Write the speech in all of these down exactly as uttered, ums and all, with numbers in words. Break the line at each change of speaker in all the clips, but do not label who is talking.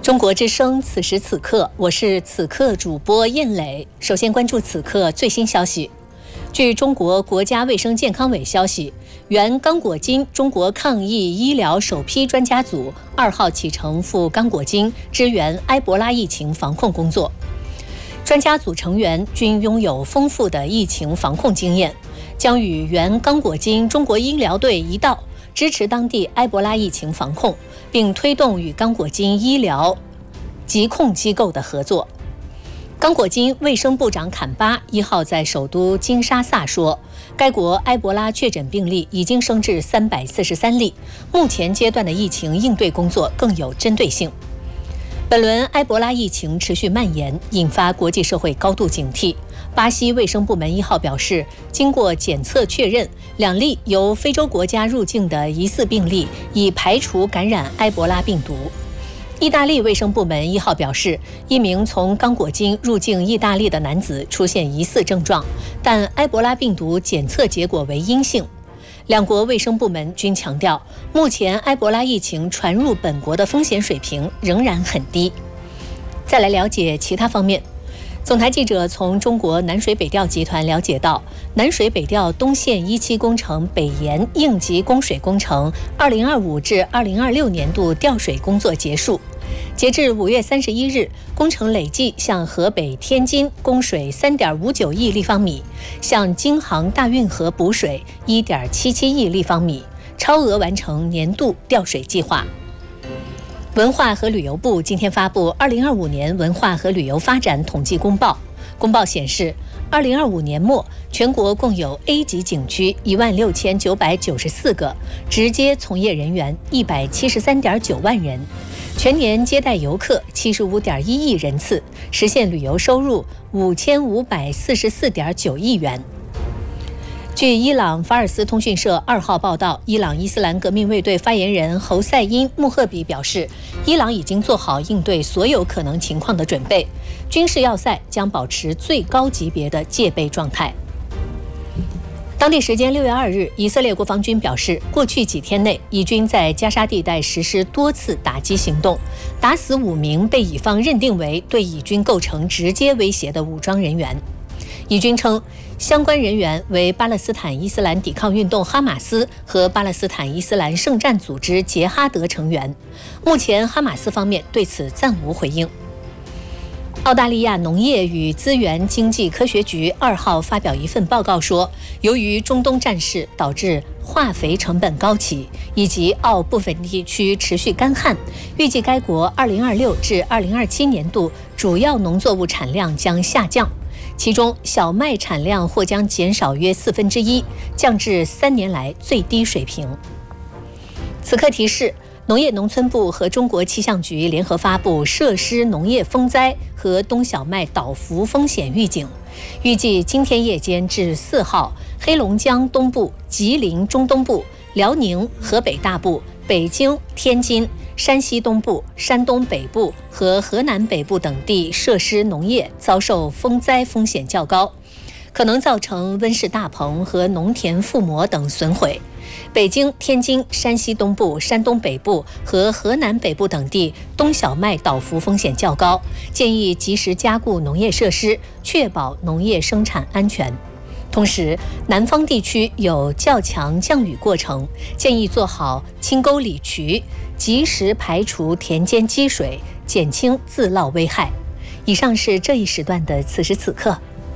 中国之声，此时此刻，我是此刻主播燕磊。首先关注此刻最新消息。据中国国家卫生健康委消息，原刚果金中国抗疫医疗首批专家组二号启程赴刚果金支援埃博拉疫情防控工作。专家组成员均拥有丰富的疫情防控经验，将与原刚果金中国医疗队一道支持当地埃博拉疫情防控，并推动与刚果金医疗疾控机构的合作。刚果金卫生部长坎巴一号在首都金沙萨说，该国埃博拉确诊病例已经升至三百四十三例，目前阶段的疫情应对工作更有针对性。本轮埃博拉疫情持续蔓延，引发国际社会高度警惕。巴西卫生部门一号表示，经过检测确认，两例由非洲国家入境的疑似病例已排除感染埃博拉病毒。意大利卫生部门一号表示，一名从刚果金入境意大利的男子出现疑似症状，但埃博拉病毒检测结果为阴性。两国卫生部门均强调，目前埃博拉疫情传入本国的风险水平仍然很低。再来了解其他方面。总台记者从中国南水北调集团了解到，南水北调东线一期工程北延应急供水工程二零二五至二零二六年度调水工作结束。截至五月三十一日，工程累计向河北、天津供水三点五九亿立方米，向京杭大运河补水一点七七亿立方米，超额完成年度调水计划。文化和旅游部今天发布二零二五年文化和旅游发展统计公报。公报显示，二零二五年末，全国共有 A 级景区一万六千九百九十四个，直接从业人员一百七十三点九万人，全年接待游客七十五点一亿人次，实现旅游收入五千五百四十四点九亿元。据伊朗法尔斯通讯社二号报道，伊朗伊斯兰革命卫队发言人侯赛因·穆赫比表示，伊朗已经做好应对所有可能情况的准备，军事要塞将保持最高级别的戒备状态。当地时间六月二日，以色列国防军表示，过去几天内，以军在加沙地带实施多次打击行动，打死五名被以方认定为对以军构成直接威胁的武装人员。以军称，相关人员为巴勒斯坦伊斯兰抵抗运动哈马斯和巴勒斯坦伊斯兰圣战组织杰哈德成员。目前，哈马斯方面对此暂无回应。澳大利亚农业与资源经济科学局二号发表一份报告说，由于中东战事导致化肥成本高企，以及澳部分地区持续干旱，预计该国二零二六至二零二七年度主要农作物产量将下降。其中，小麦产量或将减少约四分之一，降至三年来最低水平。此刻提示，农业农村部和中国气象局联合发布设施农业风灾和冬小麦倒伏风险预警，预计今天夜间至四号，黑龙江东部、吉林中东部、辽宁、河北大部、北京、天津、山西东部、山东北部和河南北部等地设施农业遭受风灾风险较高，可能造成温室大棚和农田覆没等损毁。北京、天津、山西东部、山东北部和河南北部等地冬小麦倒伏风险较高，建议及时加固农业设施，确保农业生产安全。同时，南方地区有较强降雨过程，建议做好清沟理渠，及时排除田间积水，减轻自涝危害。以上是这一时段的此时此刻。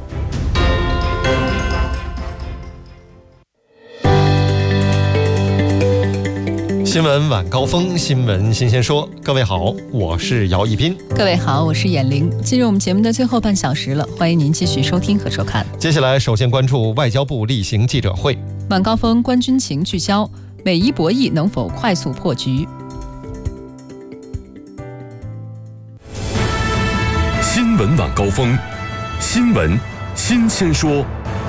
新闻晚高峰，新闻新鲜说。各位好，我是姚一斌。
各位好，我是眼玲。进入我们节目的最后半小时了，欢迎您继续收听和收看。
接下来，首先关注外交部例行记者会。
晚高峰观军情聚焦，美伊博弈能否快速破局？
新闻晚高峰，新闻新鲜说。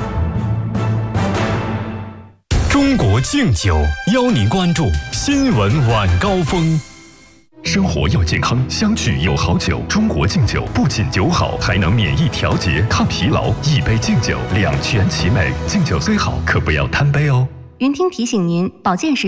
中国敬酒邀您关注新闻晚高峰。生活要健康，相聚有好酒。中国敬酒不仅酒好，还能免疫调节、抗疲劳。一杯敬酒，两全其美。敬酒虽好，可不要贪杯哦。
云听提醒您，保健食